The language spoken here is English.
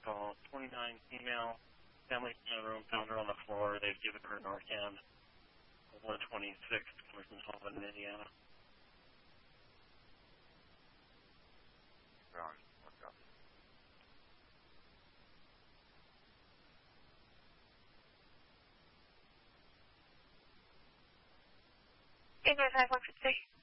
call. 29 female, family in the room, found her on the floor. They've given her Narcan. 126, coming from Holland, Indiana. English 516.